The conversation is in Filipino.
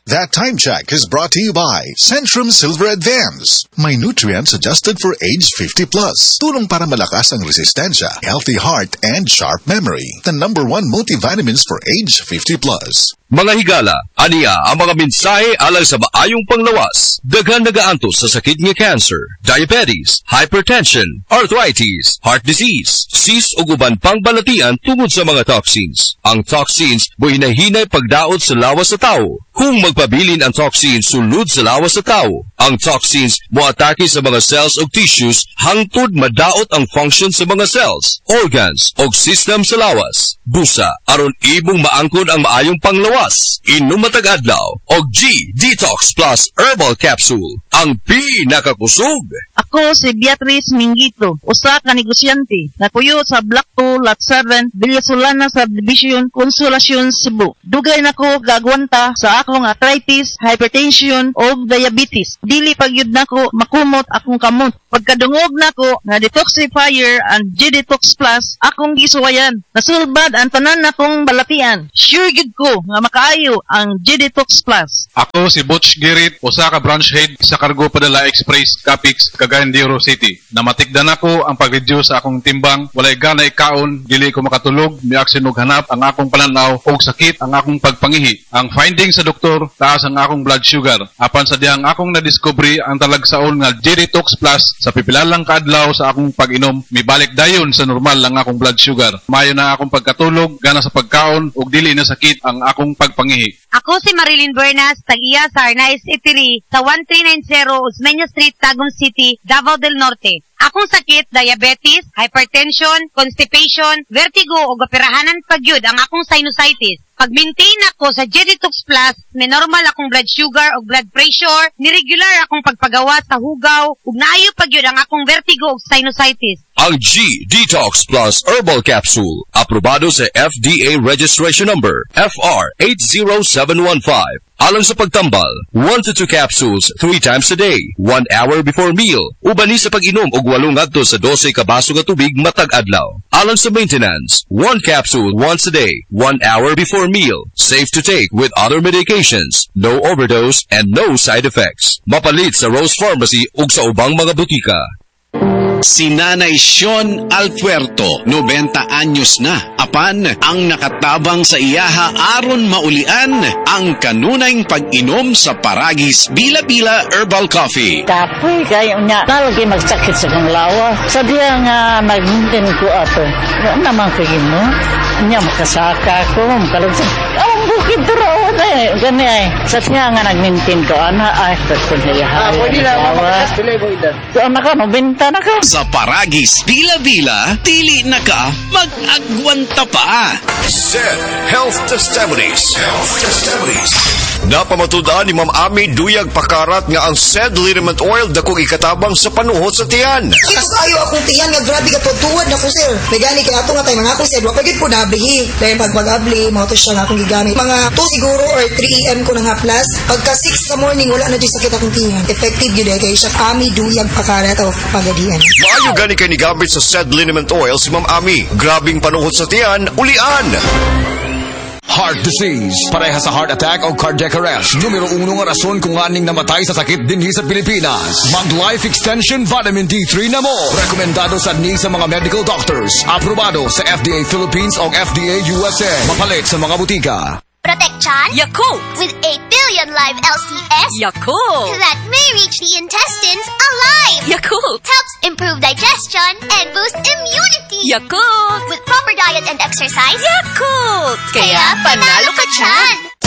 That time check is brought to you by Centrum Silver Advance. May nutrients adjusted for age 50 plus. Tulong para malakas ang resistensya, healthy heart, and sharp memory. The #1 multivitamins for age 50 plus. Mga higala, aniya ang mga mensahe alang sa maayong panglawas. Daghan nagaantos sa sakit nga cancer, diabetes, hypertension, arthritis, heart disease, cyst ug uban pang balatian tungod sa mga toxins. Ang toxins mo hinahinay pagdaot sa lawas sa tao. Kung magpabilin ang toxins sulod sa lawas sa tao, ang toxins mo atake sa mga cells o tissues hangtod madaot ang function sa mga cells, organs o system sa lawas. Busa, aron ibong maangkod ang maayong panglawas. Inom matag adlaw og G-Detox Plus Herbal Capsule, ang pinakakusog. Ako si Beatrice Mingito, usa ka negosyante, napuyo sa Block 2, Lot 7, Villasolana Subdivision, Consolacion, Cebu. Dugay nako gagwanta sa akong arthritis, hypertension o diabetes. Dili pagyud nako makumot akong kamot. Pagkadungog nako na detoxifier and G-Detox Plus, akong gisuwayan. Nasulbad ang tanan nakong balatian. Sure gid ko nga makaayo ang G-Detox Plus. Ako si Butch Girit, usa ka branch head sa Cargo Padala Express, Capix, Cagayan de Oro City. Namatikdan ako ang pag-reduce sa akong timbang, walay ganay kaon, dili ko makatulog, miaksin og hanap ang akong pananaw og sakit ang akong pagpangihi. Ang finding sa doktor, taas ang akong blood sugar. Apan sa diyang akong nadiscovery ang talagsaon nga G-Detox Plus sa pipilalang kaadlaw sa akong pag-inom, mibalik dayon sa normal ang akong blood sugar. Mayo na akong pagkatulog, gana sa pagkaon ug dili na sakit ang akong pagpangihi. Ako si Marilyn Buenas, tag-iya sa Arnaiz Eatery sa 1390 Osmeña Street, Tagum City, Davao del Norte. Akong sakit, diabetes, hypertension, constipation, vertigo o gapirahanan pagyud ang akong sinusitis. Pag-maintain ako sa G-Detox Plus, may normal akong blood sugar o blood pressure, niregular akong pagpagawa sa hugaw, ug naayo pagyud ang akong vertigo o sinusitis. Ang G-Detox Plus Herbal Capsule, aprobado sa FDA Registration Number FR 80715. Alang sa pagtambal, 1 to 2 capsules 3 times a day, 1 hour before meal. Ubani sa pag-inom og 8 ngadto sa 12 ka baso nga tubig matag adlaw. Alang sa maintenance, 1 capsule once a day, 1 hour before meal. Safe to take with other medications, no overdose and no side effects. Mapalit sa Rose Pharmacy ug sa ubang mga butika. Si Nanay Sean Alpuerto, 90 anyos na. Apan, ang nakatabang sa iyaha aron maulian ang kanunayng pag-inom sa Paragis Bila-Bila Herbal Coffee. Kapoy kayo niya, talagay magsakit sa kong lawa. Sa diya nga mag-maintain ko ato. Ano naman ko yun mo? Niya makasaka ko, makalagsan. Ang bukid turawan eh. Gani ay. Sa diya nga nag-maintain ko, ay, pagkun na iyaha. Pwede lang, pilay mo ito. So, mabenta na ka. Sa Paragis Bila-Bila, dili na ka mag-agwanta pa. SED Health Testimonies. Napamatudan ni Ma'am Ami Duyag Pakarat nga ang SED liniment oil dakong ikatabang sa panuhot sa tiyan. Mas ayo akong tiyan nga grabe ka tuwad na ko sir. May gani kay ato nga tay mga ako SED wa pagid po nablihi. Dahil pag-abli mo to siya nga akong gigamit. Mga 2 siguro or 3 AM ko na nga plus. Pagka 6 sa morning wala na di sakit akong tiyan. Effective yun kay siya Ami Duyag Pakarat of Pagadian. Maayo gani kay ni gamit sa SED liniment oil si Ma'am Ami. Grabing panuhot sa tiyan, ulian. Heart disease, pareha sa heart attack o cardiac arrest. Numero 1 nga rason kung aning namatay sa sakit dinhi sa Pilipinas. Mag-Life Extension Vitamin D3 na mo. Rekomendado sa sa mga medical doctors. Aprobado sa FDA Philippines o FDA USA. Mapalit sa mga butika. Protection Yakult with 8 billion live LCS Yakult that may reach the intestines alive. Yakult helps improve digestion and boost immunity. Yakult with proper diet and exercise. Yakult kaya panalo ka dyan.